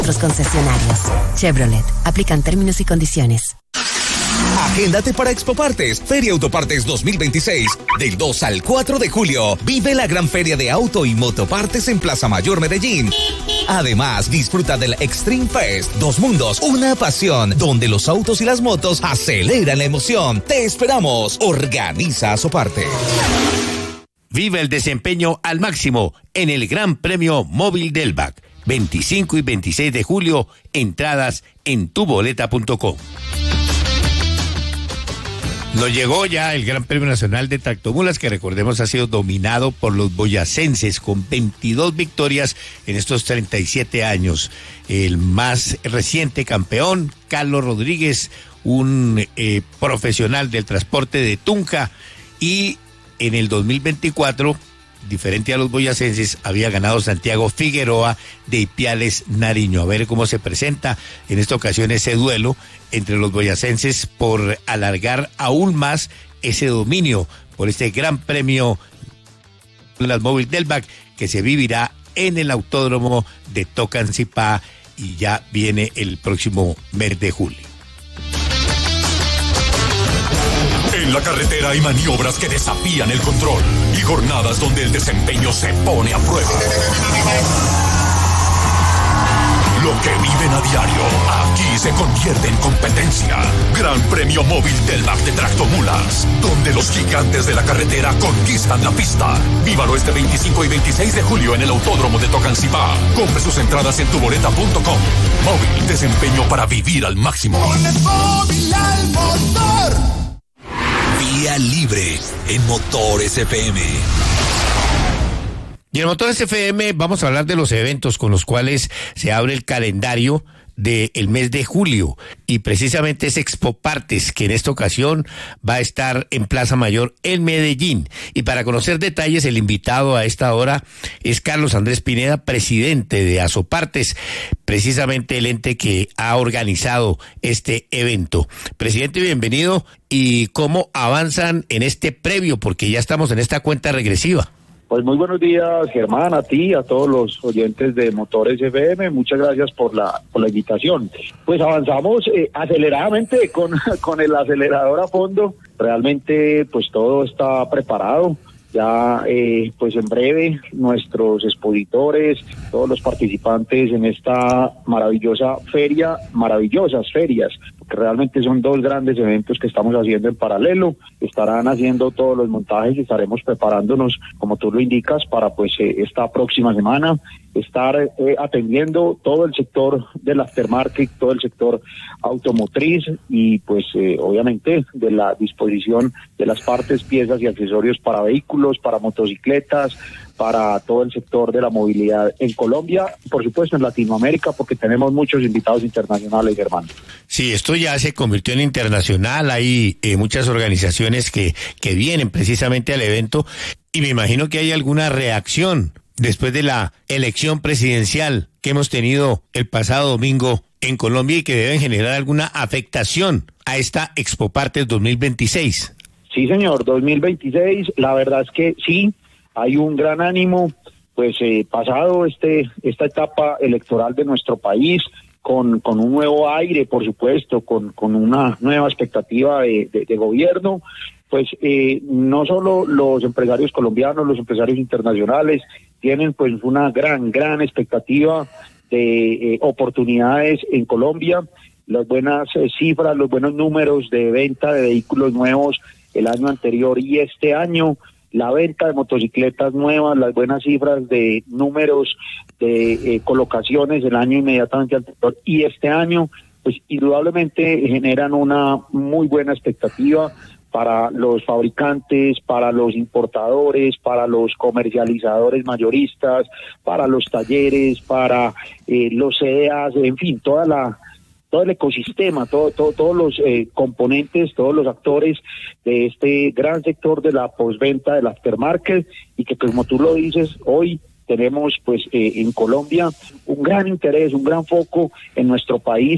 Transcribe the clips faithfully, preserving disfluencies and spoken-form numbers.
Otros concesionarios. Chevrolet. Aplican términos y condiciones. Agéndate para Expo Partes, Feria Autopartes dos mil veintiséis, del dos al cuatro de julio. Vive la gran feria de auto y motopartes en Plaza Mayor Medellín. Además, disfruta del Extreme Fest, dos mundos, una pasión, donde los autos y las motos aceleran la emoción. Te esperamos. Organiza Azoparte. Vive el desempeño al máximo en el Gran Premio Móvil del B A C. veinticinco y veintiséis de julio, entradas en tu boleta punto com. Nos llegó ya el Gran Premio Nacional de Tractomulas, que recordemos ha sido dominado por los boyacenses con veintidós victorias en estos treinta y siete años. El más reciente campeón, Carlos Rodríguez, un eh, profesional del transporte de Tunja, y en el dos mil veinticuatro, diferente a los boyacenses, había ganado Santiago Figueroa de Ipiales, Nariño. A ver cómo se presenta en esta ocasión ese duelo entre los boyacenses por alargar aún más ese dominio por este Gran Premio Las Móvil del B A C, que se vivirá en el Autódromo de Tocancipá y ya viene el próximo mes de julio. En la carretera hay maniobras que desafían el control y jornadas donde el desempeño se pone a prueba. Lo que viven a diario, aquí se convierte en competencia. Gran Premio Móvil del B A C de Tractomulas, donde los gigantes de la carretera conquistan la pista. Vívalo este veinticinco y veintiséis de julio en el Autódromo de Tocancipá. Compre sus entradas en tu boleta punto com. Móvil, desempeño para vivir al máximo. Ponle móvil al motor. Vía libre en Motores F M. Y en Motores F M vamos a hablar de los eventos con los cuales se abre el calendario del mes de julio, y precisamente es Expo Partes, que en esta ocasión va a estar en Plaza Mayor en Medellín. Y para conocer detalles, el invitado a esta hora es Carlos Andrés Pineda, presidente de Azopartes, precisamente el ente que ha organizado este evento. Presidente, bienvenido. ¿Y cómo avanzan en este previo? Porque ya estamos en esta cuenta regresiva. Pues muy buenos días, Germán, a ti, a todos los oyentes de Motores F M, muchas gracias por la por la invitación. Pues avanzamos eh, aceleradamente con, con el acelerador a fondo, realmente pues todo está preparado. Ya, eh, pues en breve, nuestros expositores, todos los participantes en esta maravillosa feria, maravillosas ferias, porque realmente son dos grandes eventos que estamos haciendo en paralelo, estarán haciendo todos los montajes y estaremos preparándonos, como tú lo indicas, para pues eh, esta próxima semana estar eh, atendiendo todo el sector del aftermarket, todo el sector automotriz y pues eh, obviamente de la disposición de las partes, piezas y accesorios para vehículos, para motocicletas, para todo el sector de la movilidad en Colombia, por supuesto en Latinoamérica, porque tenemos muchos invitados internacionales, hermano. Sí, esto ya se convirtió en internacional, hay eh, muchas organizaciones que, que vienen precisamente al evento, y me imagino que hay alguna reacción después de la elección presidencial que hemos tenido el pasado domingo en Colombia y que deben generar alguna afectación a esta Expo Partes dos mil veintiséis. Sí, señor, dos mil veintiséis, la verdad es que sí, hay un gran ánimo, pues eh, pasado este esta etapa electoral de nuestro país, con, con un nuevo aire, por supuesto, con, con una nueva expectativa de, de, de gobierno, pues eh, no solo los empresarios colombianos, los empresarios internacionales tienen pues una gran, gran expectativa de eh, oportunidades en Colombia, las buenas eh, cifras, los buenos números de venta de vehículos nuevos el año anterior y este año, la venta de motocicletas nuevas, las buenas cifras de números de eh, colocaciones el año inmediatamente anterior y este año, pues indudablemente generan una muy buena expectativa para los fabricantes, para los importadores, para los comercializadores mayoristas, para los talleres, para eh, los C E As, en fin, toda la todo el ecosistema, todo, todo, todos los eh, componentes, todos los actores de este gran sector de la postventa, del aftermarket, y que como tú lo dices, hoy tenemos pues eh, en Colombia un gran interés, un gran foco en nuestro país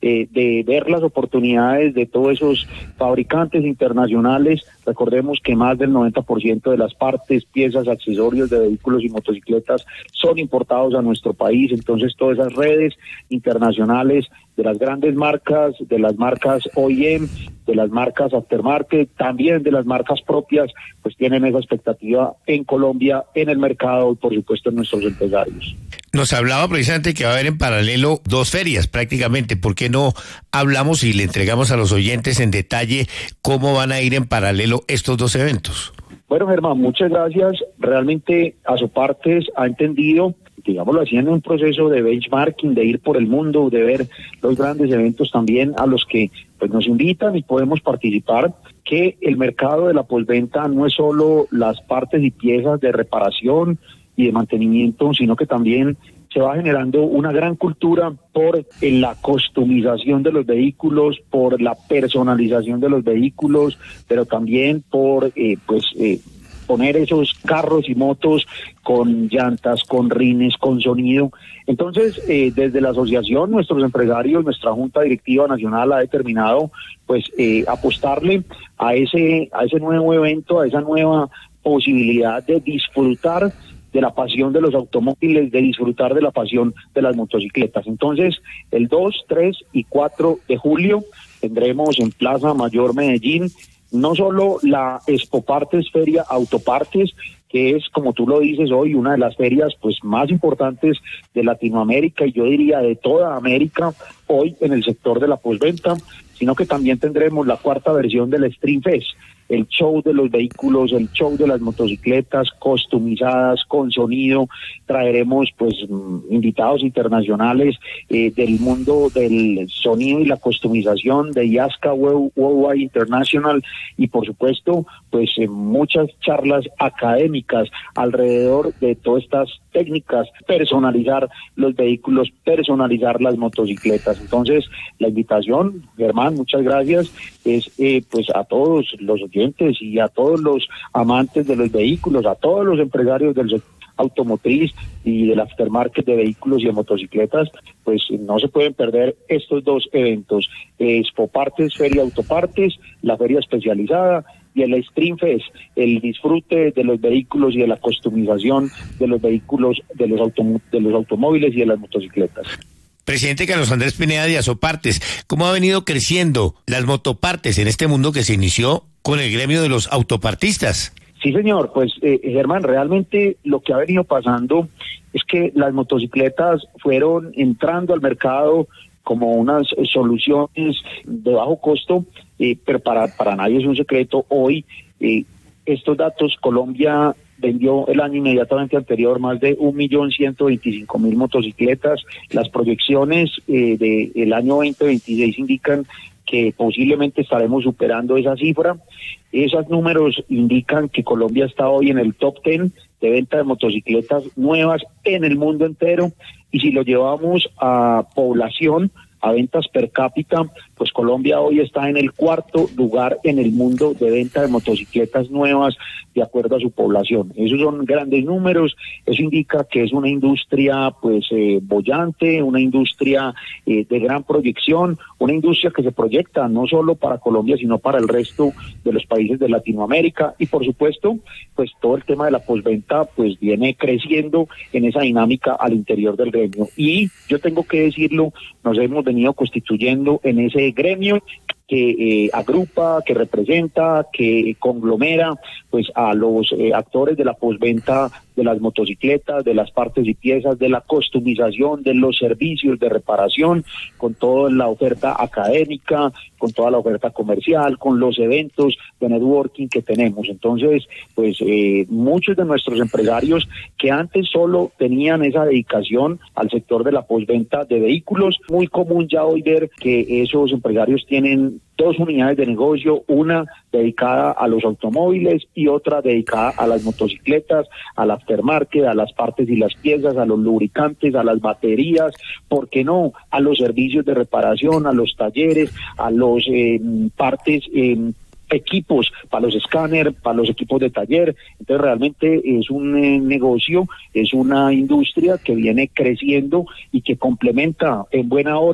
eh, de ver las oportunidades de todos esos fabricantes internacionales. Recordemos que más del noventa por ciento de las partes, piezas, accesorios de vehículos y motocicletas son importados a nuestro país, entonces todas esas redes internacionales de las grandes marcas, de las marcas O E M, de las marcas aftermarket, también de las marcas propias, pues tienen esa expectativa en Colombia, en el mercado y por supuesto en nuestros empresarios. Nos hablaba precisamente que va a haber en paralelo dos ferias prácticamente. ¿Por qué no hablamos y le entregamos a los oyentes en detalle cómo van a ir en paralelo estos dos eventos? Bueno, Germán, muchas gracias. Realmente Asopartes ha entendido, digámoslo así, en un proceso de benchmarking, de ir por el mundo, de ver los grandes eventos también a los que pues nos invitan y podemos participar, que el mercado de la postventa no es solo las partes y piezas de reparación y de mantenimiento, sino que también se va generando una gran cultura por eh, la customización de los vehículos, por la personalización de los vehículos, pero también por eh, pues eh, poner esos carros y motos con llantas, con rines, con sonido. Entonces, eh, desde la asociación, nuestros empresarios, nuestra Junta Directiva Nacional ha determinado pues eh, apostarle a ese, a ese nuevo evento, a esa nueva posibilidad de disfrutar de la pasión de los automóviles, de disfrutar de la pasión de las motocicletas. Entonces, el dos, tres y cuatro de julio tendremos en Plaza Mayor Medellín no solo la Expopartes Feria Autopartes, que es, como tú lo dices hoy, una de las ferias pues más importantes de Latinoamérica y yo diría de toda América hoy en el sector de la postventa, sino que también tendremos la cuarta versión del Stream Fest, el show de los vehículos, el show de las motocicletas customizadas con sonido. Traeremos pues invitados internacionales eh, del mundo del sonido y la customización de IASCA Worldwide International y por supuesto pues eh, muchas charlas académicas alrededor de todas estas técnicas, personalizar los vehículos, personalizar las motocicletas. Entonces la invitación, Germán, muchas gracias, es eh, pues a todos los oyentes y a todos los amantes de los vehículos, a todos los empresarios del sector automotriz y del aftermarket de vehículos y de motocicletas, pues no se pueden perder estos dos eventos, Expopartes, Feria Autopartes, la feria especializada y el Stream Fest, el disfrute de los vehículos y de la customización de los vehículos, de los, autom- de los automóviles y de las motocicletas. Presidente Carlos Andrés Pineda de Asopartes, ¿cómo ha venido creciendo las motopartes en este mundo que se inició con el gremio de los autopartistas? Sí, señor, pues eh, Germán, realmente lo que ha venido pasando es que las motocicletas fueron entrando al mercado como unas soluciones de bajo costo, eh, pero para, para nadie es un secreto. Hoy, eh, estos datos, Colombia vendió el año inmediatamente anterior más de un millón ciento veinticinco mil motocicletas. Las proyecciones eh, del año veinte veintiséis indican que posiblemente estaremos superando esa cifra. Esos números indican que Colombia está hoy en el top diez de venta de motocicletas nuevas en el mundo entero, y si lo llevamos a población, a ventas per cápita, pues Colombia hoy está en el cuarto lugar en el mundo de venta de motocicletas nuevas de acuerdo a su población. Esos son grandes números, eso indica que es una industria pues eh, bollante, una industria eh, de gran proyección, una industria que se proyecta no solo para Colombia sino para el resto de los países de Latinoamérica, y por supuesto pues todo el tema de la postventa pues viene creciendo en esa dinámica al interior del gremio, y yo tengo que decirlo, nos hemos venido constituyendo en ese gremio que eh, agrupa, que representa, que conglomera pues a los eh, actores de la postventa de las motocicletas, de las partes y piezas, de la customización, de los servicios de reparación, con toda la oferta académica, con toda la oferta comercial, con los eventos de networking que tenemos. Entonces, pues eh, muchos de nuestros empresarios que antes solo tenían esa dedicación al sector de la postventa de vehículos, muy común ya hoy ver que esos empresarios tienen dos unidades de negocio, una dedicada a los automóviles y otra dedicada a las motocicletas, al aftermarket, a las partes y las piezas, a los lubricantes, a las baterías, ¿por qué no?, a los servicios de reparación, a los talleres, a los eh, partes eh, equipos para los escáneres, para los equipos de taller. Entonces realmente es un eh, negocio, es una industria que viene creciendo y que complementa en buena hora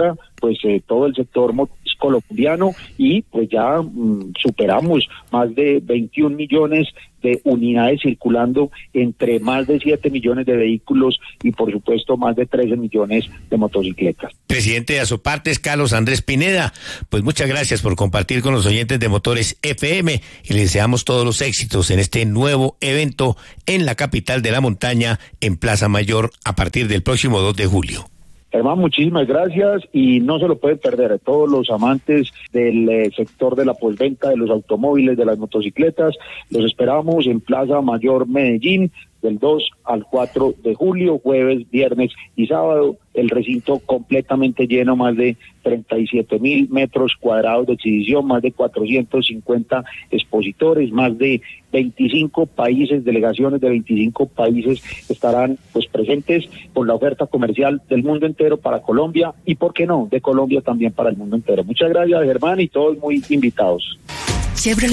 pues eh, todo el sector colombiano y pues ya mm, superamos más de veintiún millones de unidades circulando entre más de siete millones de vehículos y por supuesto más de trece millones de motocicletas. Presidente de Asopartes, Carlos Andrés Pineda, pues muchas gracias por compartir con los oyentes de Motores F M y les deseamos todos los éxitos en este nuevo evento en la capital de la montaña, en Plaza Mayor, a partir del próximo dos de julio. Hermano, muchísimas gracias y no se lo pueden perder a todos los amantes del eh, sector de la postventa, de los automóviles, de las motocicletas. Los esperamos en Plaza Mayor Medellín del dos al cuatro de julio, jueves, viernes y sábado. El recinto completamente lleno, más de treinta y siete mil metros cuadrados de exhibición, más de cuatrocientos cincuenta expositores, más de veinticinco países, delegaciones de veinticinco países estarán pues presentes con la oferta comercial del mundo entero para Colombia y, ¿por qué no?, de Colombia también para el mundo entero. Muchas gracias, Germán, y todos muy invitados. Chevrolet